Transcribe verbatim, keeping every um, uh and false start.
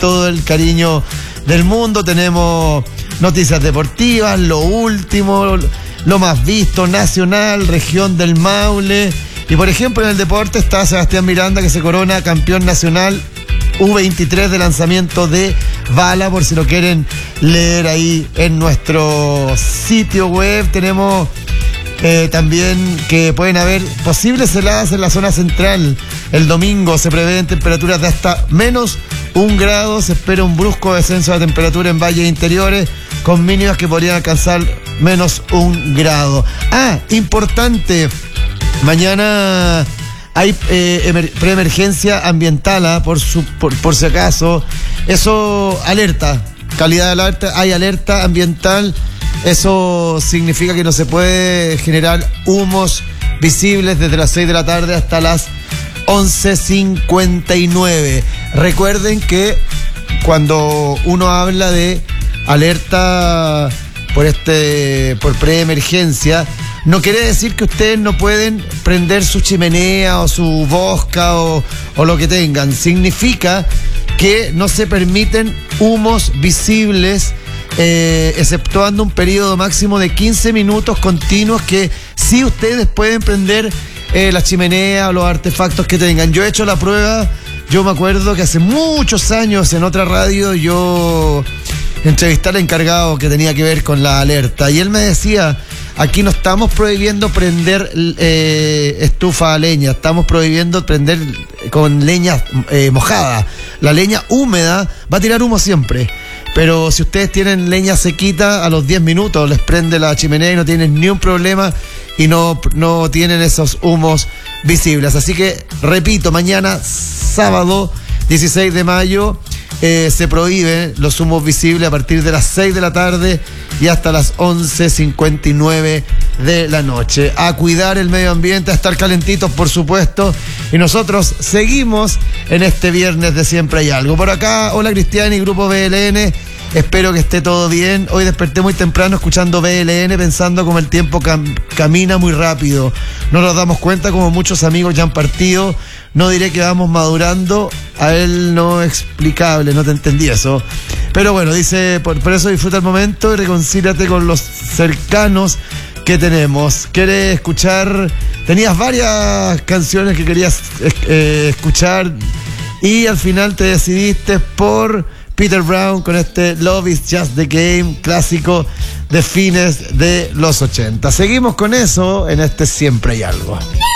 todo el cariño del mundo. Tenemos noticias deportivas, lo último, lo más visto, nacional, región del Maule. Y por ejemplo, en el deporte está Sebastián Miranda, que se corona campeón nacional U veintitrés de lanzamiento de bala, por si lo quieren leer ahí en nuestro sitio web. Tenemos eh, también que pueden haber posibles heladas en la zona central. El domingo se prevén temperaturas de hasta menos un grado. Se espera un brusco descenso de temperatura en valles interiores, con mínimas que podrían alcanzar menos un grado. Ah, importante, mañana hay eh, emer- preemergencia ambiental, ¿eh? por, su, por, por si acaso. Eso, alerta, calidad de alerta, hay alerta ambiental. Eso significa que no se puede generar humos visibles desde las seis de la tarde hasta las once cincuenta y nueve. Recuerden que cuando uno habla de alerta por este por preemergencia, no quiere decir que ustedes no pueden prender su chimenea o su bosca o, o lo que tengan. Significa que no se permiten humos visibles, eh, exceptuando un periodo máximo de quince minutos continuos, que sí ustedes pueden prender eh, la chimenea o los artefactos que tengan. Yo he hecho la prueba. Yo me acuerdo que hace muchos años en otra radio yo entrevisté al encargado que tenía que ver con la alerta, y él me decía: aquí no estamos prohibiendo prender eh, estufa a leña, estamos prohibiendo prender con leña eh, mojada. La leña húmeda va a tirar humo siempre, pero si ustedes tienen leña sequita, a los diez minutos les prende la chimenea y no tienen ni un problema y no, no tienen esos humos visibles. Así que, repito, mañana sábado dieciséis de mayo Eh, se prohíben los humos visibles a partir de las seis de la tarde y hasta las once cincuenta y nueve de la noche. A cuidar el medio ambiente, a estar calentitos, por supuesto. Y nosotros seguimos en este viernes de Siempre Hay Algo. Por acá, hola Cristiani, Grupo B L N. Espero que esté todo bien. Hoy desperté muy temprano escuchando B L N, pensando como el tiempo cam- camina muy rápido. No nos damos cuenta como muchos amigos ya han partido. No diré que vamos madurando, a él no explicable, no te entendí eso. Pero bueno, dice, por, por eso disfruta el momento y reconcíliate con los cercanos que tenemos. ¿Quieres escuchar? Tenías varias canciones que querías eh, escuchar y al final te decidiste por Peter Brown con este Love is Just the Game, clásico de fines de los ochenta. Seguimos con eso en este Siempre Hay Algo.